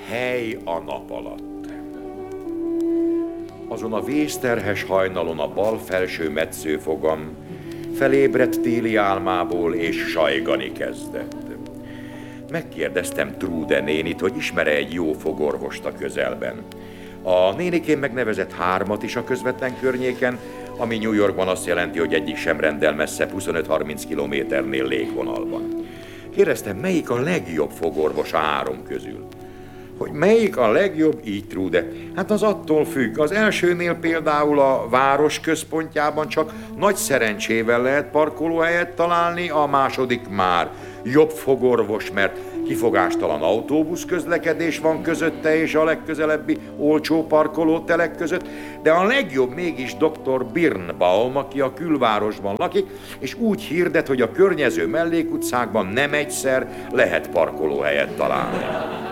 Hely a nap alatt. Azon a vészterhes hajnalon a bal felső metszőfogam felébredt téli álmából, és sajgani kezdett. Megkérdeztem Trude nénit, hogy ismer-e egy jó fogorvost a közelben. A nénikém megnevezett 3 is a közvetlen környéken, ami New Yorkban azt jelenti, hogy egyik sem rendel messzebb 25-30 kilométernél légvonalban. Kérdeztem, melyik a legjobb fogorvos a 3 közül. Hogy melyik a legjobb, így Trude. Hát az attól függ. Az elsőnél például a város központjában csak nagy szerencsével lehet parkolóhelyet találni, a második már jobb fogorvos, mert kifogástalan autóbusz közlekedés van közötte és a legközelebbi olcsó parkolótelek között, de a legjobb mégis dr. Birnbaum, aki a külvárosban lakik, és úgy hirdet, hogy a környező mellékutcákban nem egyszer lehet parkolóhelyet találni.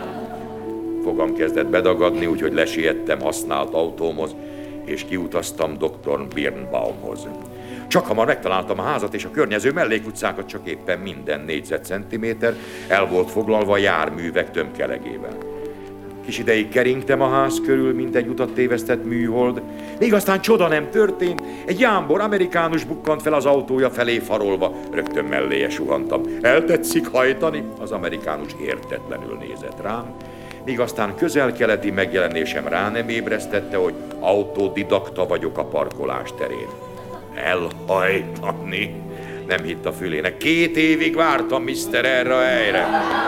Fogam kezdett bedagadni, úgyhogy lesiettem használt autómhoz, és kiutaztam dr. Birnbaumhoz. Csak hamar megtaláltam a házat és a környező mellékutcákat, csak éppen minden négyzetcentiméter el volt foglalva járművek tömkelegével. Kis ideig keringtem a ház körül, mint egy utat tévesztett műhold, még aztán csoda nem történt, egy jámbor amerikánus bukkant fel az autója felé farolva, rögtön melléje suhantam. Eltetszik hajtani? Az amerikánus értetlenül nézett rám, míg aztán közel-keleti megjelenésem rá nem ébresztette, hogy autodidakta vagyok a parkolás terén. Elhajtani? Nem hitt a fülének. 2 évig vártam, mister, erre a helyre.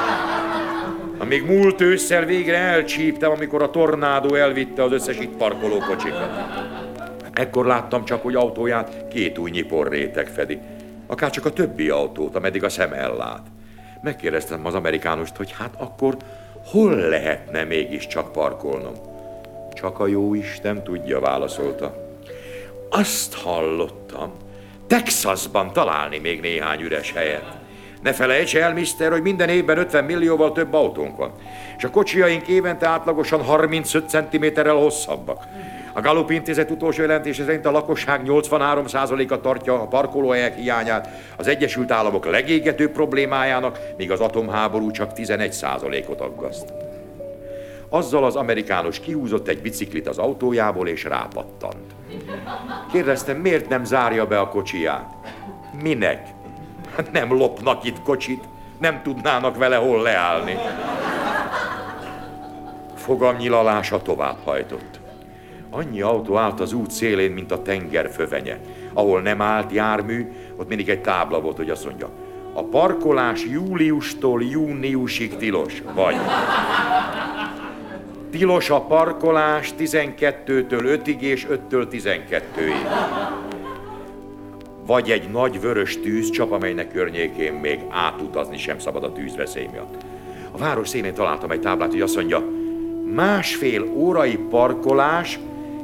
Amíg múlt ősszel végre elcsíptem, amikor a tornádó elvitte az összes itt parkoló kocsikat. Ekkor láttam csak, hogy autóját 2 újnyi porréteg fedi. Akárcsak a többi autót, ameddig a szem ellát. Megkérdeztem az amerikánust, hogy hát akkor hol lehetne mégiscsak parkolnom? Csak a jó Isten tudja, válaszolta. Azt hallottam, Texasban találni még néhány üres helyet. Ne felejts el, mister, hogy minden évben 50 millióval több autónk van, és a kocsijaink évente átlagosan 35 cm-rel hosszabbak. A Gallup intézet utolsó jelentése szerint a lakosság 83%-a tartja a parkolóhelyek hiányát az Egyesült Államok legégetőbb problémájának, míg az atomháború csak 11%-ot aggaszt. Azzal az amerikánus kihúzott egy biciklit az autójából és rápattant. Kérdeztem, miért nem zárja be a kocsiját? Minek? Nem lopnak itt kocsit, nem tudnának vele hol leállni. Fogamnyilalása továbbhajtott. Annyi autó állt az út szélén, mint a tenger fövenye. Ahol nem állt jármű, ott mindig egy tábla volt, hogy azt mondja, a parkolás júliustól júniusig tilos, vagy tilos a parkolás 12-től 5-ig és 5-től 12-ig. Vagy egy nagy vörös tűzcsap, amelynek környékén még átutazni sem szabad a tűzveszély miatt. A város szélén találtam egy táblát, hogy azt mondja, 1,5 órai parkolás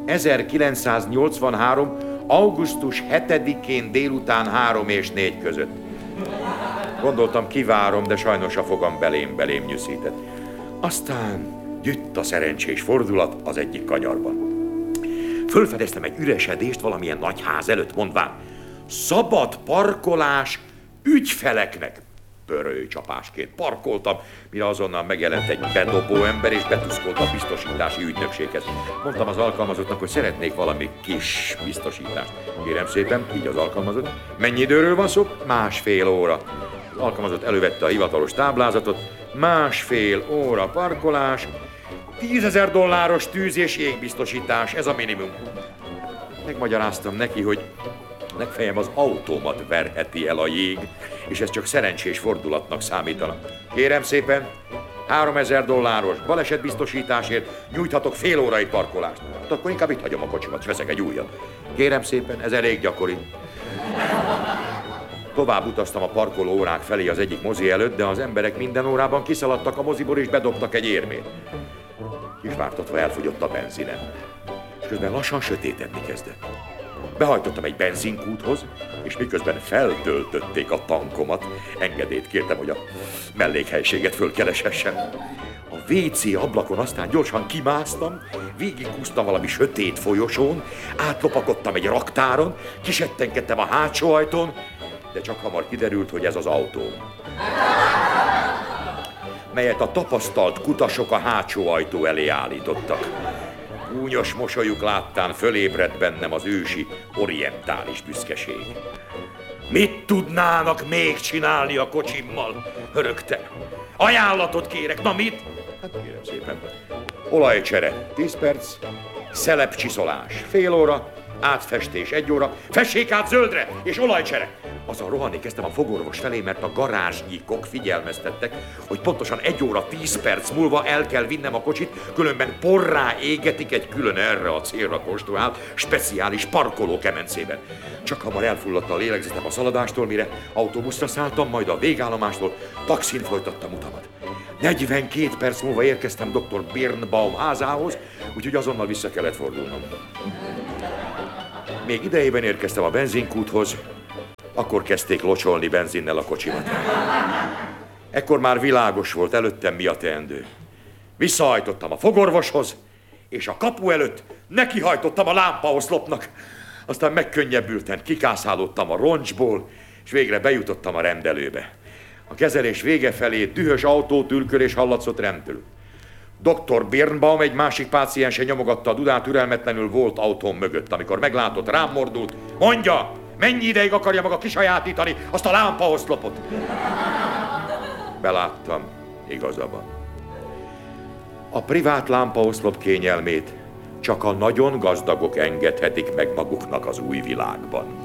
1983. augusztus 7-én délután 3 és 4 között. Gondoltam, kivárom, de sajnos a fogam belém nyűszített. Aztán jött a szerencsés fordulat az egyik kanyarban. Fölfedeztem egy üresedést valamilyen nagy ház előtt, mondván, szabad parkolás ügyfeleknek. Pörőcsapásként parkoltam, mire azonnal megjelent egy bedobó ember, és betuszkolt a biztosítási ügynökséghez. Mondtam az alkalmazottnak, hogy szeretnék valami kis biztosítást. Kérem szépen, így az alkalmazott. Mennyi időről van szó? 1,5 óra. Az alkalmazott elővette a hivatalos táblázatot. 1,5 óra parkolás, $10,000 tűz- és jégbiztosítás, ez a minimum. Megmagyaráztam neki, hogy legfeljebb az autómat verheti el a jég, és ez csak szerencsés fordulatnak számítana. Kérem szépen, $3,000 balesetbiztosításért nyújthatok fél órai parkolást. Hát akkor inkább itt hagyom a kocsimat, és veszek egy újat. Kérem szépen, ez elég gyakori. Tovább utaztam a parkoló órák felé az egyik mozi előtt, de az emberek minden órában kiszaladtak a moziból és bedobtak egy érmét. Kisvártatva elfogyott a benzinem, és közben lassan sötétedni kezdett. Behajtottam egy benzinkúthoz, és miközben feltöltötték a tankomat, engedélyt kértem, hogy a mellékhelységet fölkereshessem. A WC ablakon aztán gyorsan kimásztam, végigkúztam valami sötét folyosón, átlopakodtam egy raktáron, kisettenkedtem a hátsó ajtón, de csak hamar kiderült, hogy ez az autó. melyet a tapasztalt kutasok a hátsó ajtó elé állítottak. Gúnyos mosolyuk láttán fölébredt bennem az ősi, orientális büszkeség. Mit tudnának még csinálni a kocsimmal? Hörögtem. Ajánlatot kérek, na mit? Hát kérem szépen. Olajcsere 10 perc, szelepcsiszolás fél óra, átfestés 1 óra, fessék át zöldre és olajcsere. Azzal rohanni kezdtem a fogorvos felé, mert a garázsnyikok figyelmeztettek, hogy pontosan 1 óra 10 perc múlva el kell vinnem a kocsit, különben porrá égetik egy külön erre a célra konstruált, speciális parkolókemencében. Csak hamar elfulladt a lélegzetem a szaladástól, mire autóbuszra szálltam, majd a végállomástól taxin folytattam utamat. 42 perc múlva érkeztem dr. Birnbaum házához, úgyhogy azonnal vissza kellett fordulnom. Még idejében érkeztem a benzinkúthoz, akkor kezdték locsolni benzinnel a kocsimat. Ekkor már világos volt előttem, mi a teendő. Visszahajtottam a fogorvoshoz, és a kapu előtt nekihajtottam a lámpaoszlopnak. Aztán megkönnyebbülten kikászálódtam a roncsból, és végre bejutottam a rendelőbe. A kezelés vége felé dühös autótülkölés hallatszott rendből. Dr. Birnbaum egy másik páciense nyomogatta a dudát türelmetlenül volt autóm mögött. Amikor meglátott, rám mordult. Mondja, mennyi ideig akarja maga kisajátítani azt a lámpaoszlopot? Beláttam, igaza van. A privát lámpaoszlop kényelmét csak a nagyon gazdagok engedhetik meg maguknak az új világban.